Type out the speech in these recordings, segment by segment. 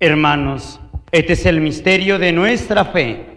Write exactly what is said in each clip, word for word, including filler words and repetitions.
Hermanos, este es el misterio de nuestra fe.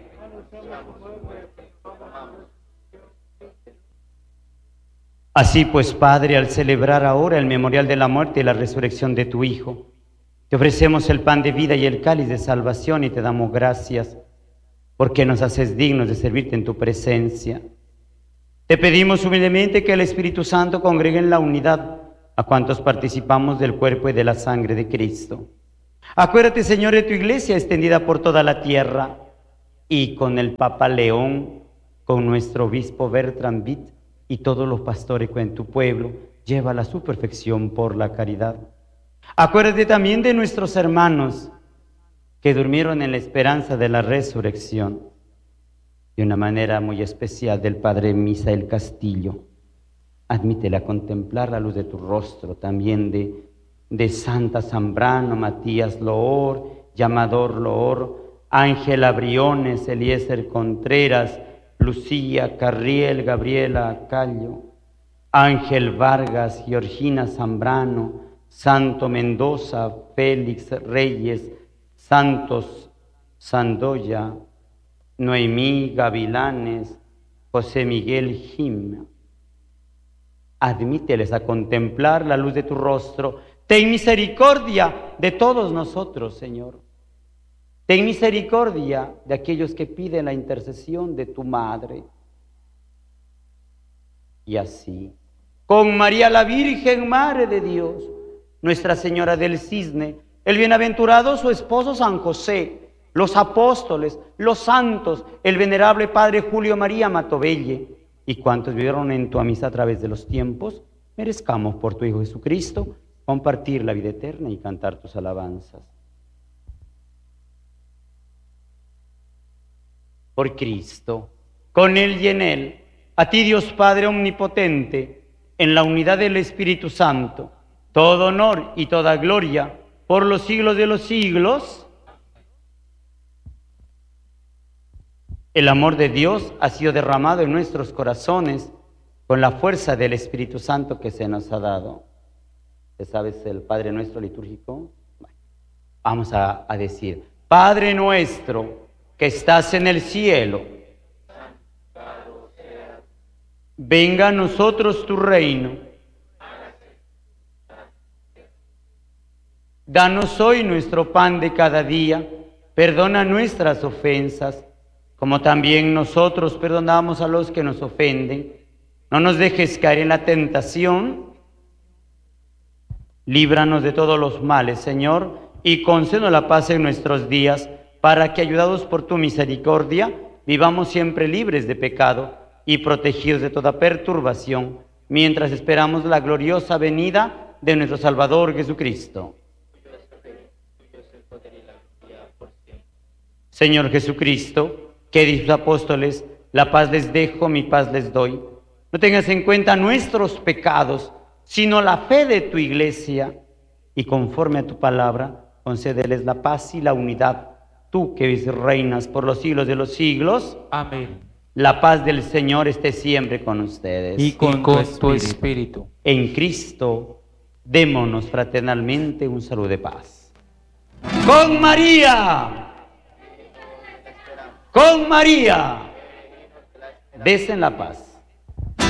Así pues, Padre, al celebrar ahora el memorial de la muerte y la resurrección de tu Hijo, te ofrecemos el pan de vida y el cáliz de salvación y te damos gracias porque nos haces dignos de servirte en tu presencia. Te pedimos humildemente que el Espíritu Santo congregue en la unidad a cuantos participamos del cuerpo y de la sangre de Cristo. Acuérdate, Señor, de tu iglesia extendida por toda la tierra y con el Papa León, con nuestro obispo Bertrand Witt y todos los pastores en tu pueblo, llévala a su perfección por la caridad. Acuérdate también de nuestros hermanos que durmieron en la esperanza de la resurrección, de una manera muy especial del Padre Misael Castillo. Admítele a contemplar la luz de tu rostro, también de, de Santa Zambrano, Matías Loor, Llamador Loor, Ángela Briones, Eliezer Contreras, Lucía Carriel, Gabriela Callo, Ángel Vargas, Georgina Zambrano, Santo Mendoza, Félix Reyes, Santos Sandoya, Noemí Gavilanes, José Miguel Jim. Admíteles a contemplar la luz de tu rostro. Ten misericordia de todos nosotros, Señor. Ten misericordia de aquellos que piden la intercesión de tu Madre. Y así, con María la Virgen, Madre de Dios, Nuestra Señora del Cisne, el bienaventurado su esposo San José, los apóstoles, los santos, el venerable Padre Julio María Matovelle, y cuantos vivieron en tu amistad a través de los tiempos, merezcamos por tu Hijo Jesucristo compartir la vida eterna y cantar tus alabanzas. Por Cristo, con Él y en Él, a ti Dios Padre Omnipotente, en la unidad del Espíritu Santo, todo honor y toda gloria por los siglos de los siglos. El amor de Dios ha sido derramado en nuestros corazones con la fuerza del Espíritu Santo que se nos ha dado. ¿Sabes el Padre Nuestro litúrgico? Bueno, vamos a, a decir, Padre nuestro que estás en el cielo, venga a nosotros tu reino. Danos hoy nuestro pan de cada día, perdona nuestras ofensas, como también nosotros perdonamos a los que nos ofenden. No nos dejes caer en la tentación, líbranos de todos los males, Señor, y concédenos la paz en nuestros días, para que, ayudados por tu misericordia, vivamos siempre libres de pecado y protegidos de toda perturbación, mientras esperamos la gloriosa venida de nuestro Salvador Jesucristo. Señor Jesucristo, que dices a tus apóstoles, la paz les dejo, mi paz les doy. No tengas en cuenta nuestros pecados, sino la fe de tu iglesia, y conforme a tu palabra, concédeles la paz y la unidad. Tú que reinas por los siglos de los siglos. Amén. La paz del Señor esté siempre con ustedes. Y con, y con tu, espíritu. tu espíritu. En Cristo, démonos fraternalmente un saludo de paz. ¡Con María! ¡Con María! Desen la paz.